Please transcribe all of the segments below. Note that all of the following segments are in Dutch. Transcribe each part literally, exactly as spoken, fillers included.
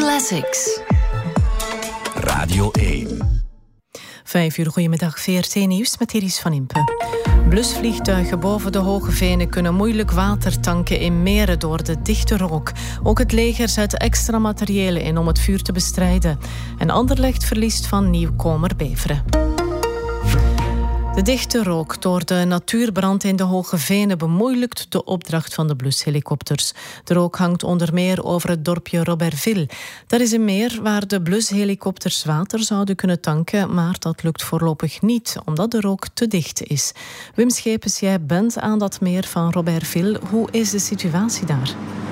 Classics. Radio één. Vijf uur, goedemiddag, V R T Nieuws met Iris van Impe. Blusvliegtuigen boven de Hoge Venen kunnen moeilijk water tanken in meren door de dichte rook. Ook het leger zet extra materiële in om het vuur te bestrijden. En Anderlecht verliest van nieuwkomer Beveren. De dichte rook door de natuurbrand in de Hoge Venen bemoeilijkt de opdracht van de blushelikopters. De rook hangt onder meer over het dorpje Robertville. Daar is een meer waar de blushelikopters water zouden kunnen tanken, maar dat lukt voorlopig niet, omdat de rook te dicht is. Wim Schepens, jij bent aan dat meer van Robertville. Hoe is de situatie daar?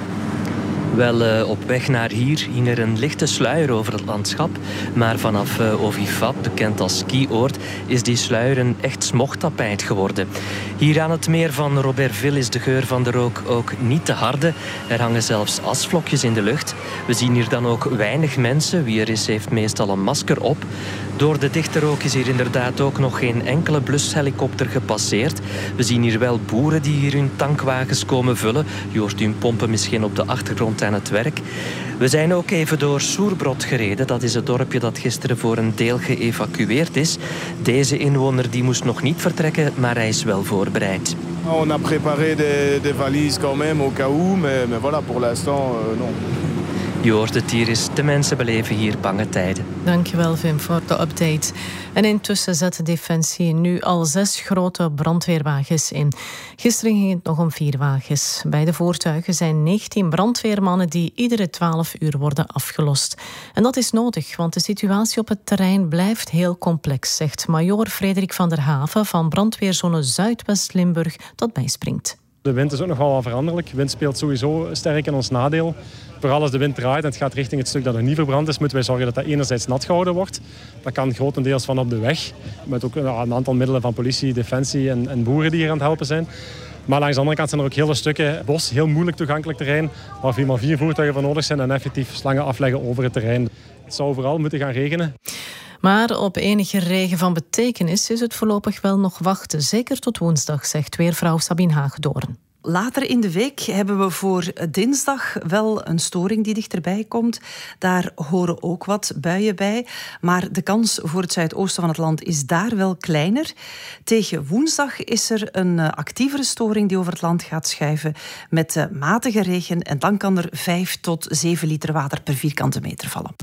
Wel, uh, op weg naar hier hing er een lichte sluier over het landschap. Maar vanaf uh, Ovifab, bekend als skioord, is die sluier een echt smogtapijt geworden. Hier aan het meer van Robertville is de geur van de rook ook niet te harde. Er hangen zelfs asvlokjes in de lucht. We zien hier dan ook weinig mensen. Wie er is, heeft meestal een masker op. Door de dichte rook is hier inderdaad ook nog geen enkele blushelikopter gepasseerd. We zien hier wel boeren die hier hun tankwagens komen vullen. Je hoort hun pompen misschien op de achtergrond aan het werk. We zijn ook even door Soerbrod gereden. Dat is het dorpje dat gisteren voor een deel geëvacueerd is. Deze inwoner die moest nog niet vertrekken, maar hij is wel voorbereid. On a préparé des, des valises quand même au cas où, mais, mais voilà, pour l'instant, euh, non. Je hoort het hier eens, de mensen beleven hier bange tijden. Dankjewel, Vim, voor de update. En intussen zet Defensie nu al zes grote brandweerwagens in. Gisteren ging het nog om vier wagens. Bij de voertuigen zijn negentien brandweermannen die iedere twaalf uur worden afgelost. En dat is nodig, want de situatie op het terrein blijft heel complex, zegt majoor Frederik van der Haven van brandweerzone Zuidwest-Limburg, dat bijspringt. De wind is ook nog wel veranderlijk. De wind speelt sowieso sterk in ons nadeel. Vooral als de wind draait en het gaat richting het stuk dat nog niet verbrand is, moeten wij zorgen dat dat enerzijds nat gehouden wordt. Dat kan grotendeels van op de weg. Met ook een aantal middelen van politie, defensie en, en boeren die hier aan het helpen zijn. Maar langs de andere kant zijn er ook hele stukken bos, heel moeilijk toegankelijk terrein, waar vier maar vier voertuigen voor nodig zijn en effectief slangen afleggen over het terrein. Het zou vooral moeten gaan regenen. Maar op enige regen van betekenis is het voorlopig wel nog wachten. Zeker tot woensdag, zegt weervrouw Sabine Hagedoorn. Later in de week hebben we voor dinsdag wel een storing die dichterbij komt. Daar horen ook wat buien bij. Maar de kans voor het zuidoosten van het land is daar wel kleiner. Tegen woensdag is er een actievere storing die over het land gaat schuiven met matige regen. En dan kan er vijf tot zeven liter water per vierkante meter vallen.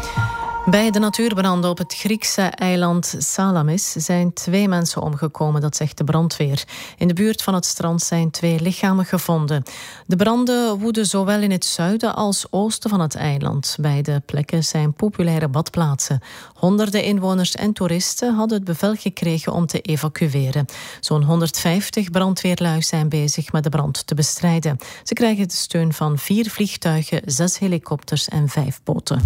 Bij de natuurbranden op het Griekse eiland Salamis zijn twee mensen omgekomen, dat zegt de brandweer. In de buurt van het strand zijn twee lichamen gevonden. De branden woeden zowel in het zuiden als oosten van het eiland. Beide plekken zijn populaire badplaatsen. Honderden inwoners en toeristen hadden het bevel gekregen om te evacueren. Zo'n honderdvijftig brandweerlui zijn bezig met de brand te bestrijden. Ze krijgen de steun van vier vliegtuigen, zes helikopters en vijf boten.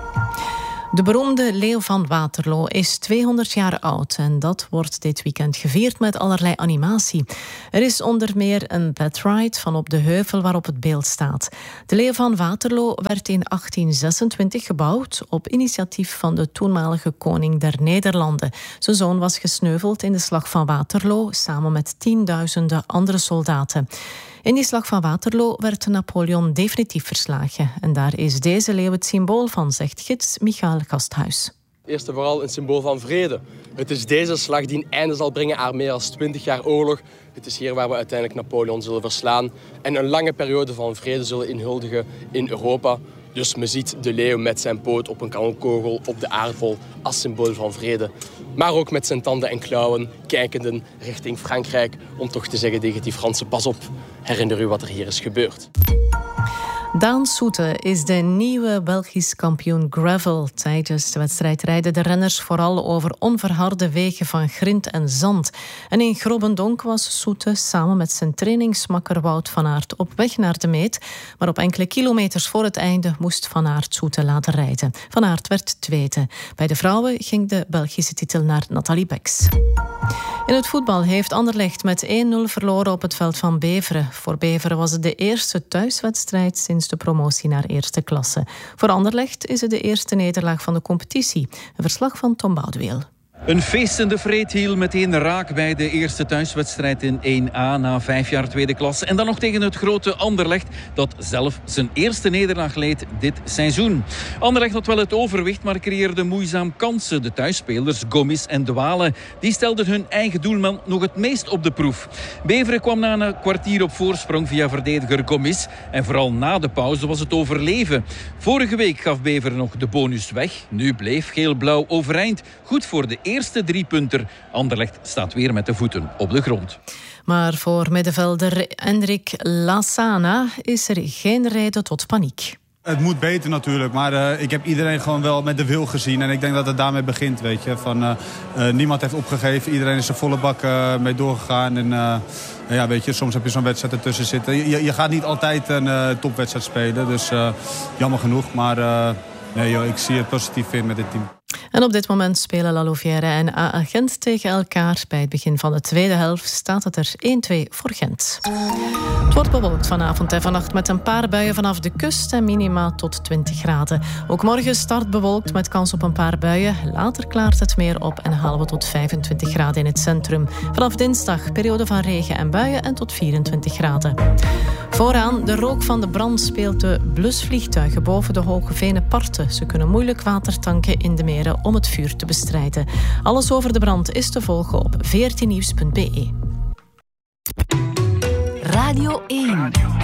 De beroemde leeuw van Waterloo is tweehonderd jaar oud en dat wordt dit weekend gevierd met allerlei animatie. Er is onder meer een bedride van op de heuvel waarop het beeld staat. De leeuw van Waterloo werd in achttien zesentwintig gebouwd op initiatief van de toenmalige koning der Nederlanden. Zijn zoon was gesneuveld in de slag van Waterloo samen met tienduizenden andere soldaten. In die slag van Waterloo werd Napoleon definitief verslagen. En daar is deze leeuw het symbool van, zegt gids Michael Gasthuis. Eerst en vooral een symbool van vrede. Het is deze slag die een einde zal brengen aan meer dan twintig jaar oorlog. Het is hier waar we uiteindelijk Napoleon zullen verslaan en een lange periode van vrede zullen inhuldigen in Europa. Dus men ziet de leeuw met zijn poot op een kanonkogel op de aardbol als symbool van vrede. Maar ook met zijn tanden en klauwen kijkenden richting Frankrijk om toch te zeggen tegen die Fransen: pas op, herinner u wat er hier is gebeurd. Daan Soete is de nieuwe Belgisch kampioen gravel. Tijdens de wedstrijd rijden de renners vooral over onverharde wegen van grind en zand. En in Grobbendonk was Soete samen met zijn trainingsmakker Wout van Aert op weg naar de meet. Maar op enkele kilometers voor het einde moest Van Aert Soete laten rijden. Van Aert werd tweede. Bij de vrouwen ging de Belgische titel naar Nathalie Beks. In het voetbal heeft Anderlecht met één nul verloren op het veld van Beveren. Voor Beveren was het de eerste thuiswedstrijd sinds de promotie naar eerste klasse. Voor Anderlecht is het de eerste nederlaag van de competitie. Een verslag van Tom Boudeweel. Een feestende Vreethiel, meteen raak bij de eerste thuiswedstrijd in één A na vijf jaar tweede klasse. En dan nog tegen het grote Anderlecht, dat zelf zijn eerste nederlaag leed dit seizoen. Anderlecht had wel het overwicht, maar creëerde moeizaam kansen. De thuisspelers Gomis en De Wale, die stelden hun eigen doelman nog het meest op de proef. Beveren kwam na een kwartier op voorsprong via verdediger Gomis. En vooral na de pauze was het overleven. Vorige week gaf Beveren nog de bonus weg. Nu bleef geel-blauw overeind. Goed voor de eerste drie punten. Anderlecht staat weer met de voeten op de grond. Maar voor middenvelder Enric Lasana is er geen reden tot paniek. Het moet beter natuurlijk, maar uh, ik heb iedereen gewoon wel met de wil gezien. En ik denk dat het daarmee begint, weet je. Van, uh, uh, niemand heeft opgegeven, iedereen is er volle bak uh, mee doorgegaan. En uh, ja, weet je, soms heb je zo'n wedstrijd ertussen zitten. Je, je gaat niet altijd een uh, topwedstrijd spelen, dus uh, jammer genoeg. Maar uh, nee, joh, ik zie het positief in met dit team. En op dit moment spelen La Louvière en A A Gent tegen elkaar. Bij het begin van de tweede helft staat het er één-twee voor Gent. Het wordt bewolkt vanavond en vannacht met een paar buien vanaf de kust en minima tot twintig graden. Ook morgen start bewolkt met kans op een paar buien. Later klaart het meer op en halen we tot vijfentwintig graden in het centrum. Vanaf dinsdag periode van regen en buien en tot vierentwintig graden. Vooraan, de rook van de brand speelt de blusvliegtuigen boven de Hoge Veneparten. Ze kunnen moeilijk water tanken in de meren om het vuur te bestrijden. Alles over de brand is te volgen op veertien nieuws punt be. Radio één.